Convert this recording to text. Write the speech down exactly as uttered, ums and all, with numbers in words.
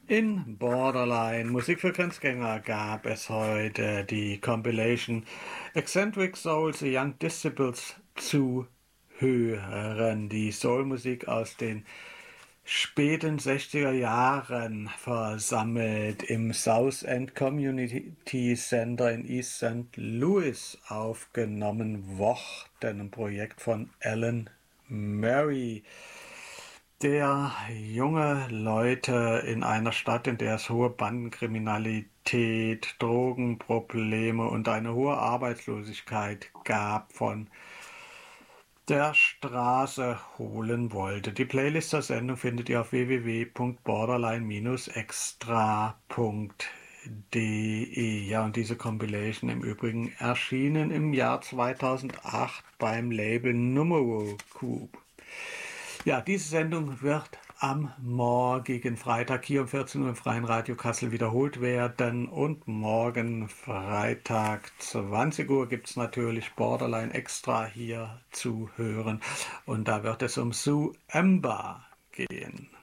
In Borderline Musik für Grenzgänger gab es heute die Compilation Eccentric Souls, The Young Disciples zu hören. Die Soulmusik aus den späten sechziger Jahren versammelt im South End Community Center in East Saint Louis aufgenommen worden. Ein Projekt von Alan Murray, der junge Leute in einer Stadt, in der es hohe Bandenkriminalität, Drogenprobleme und eine hohe Arbeitslosigkeit gab, von der Straße holen wollte. Die Playlist der Sendung findet ihr auf w w w punkt borderline Bindestrich extra punkt de. Ja, und diese Compilation im Übrigen erschienen im Jahr zweitausendacht beim Label Numero Group. Ja, diese Sendung wird am morgigen Freitag hier um vierzehn Uhr im Freien Radio Kassel wiederholt werden und morgen Freitag zwanzig Uhr gibt es natürlich Borderline Extra hier zu hören und da wird es um Sue Ember gehen.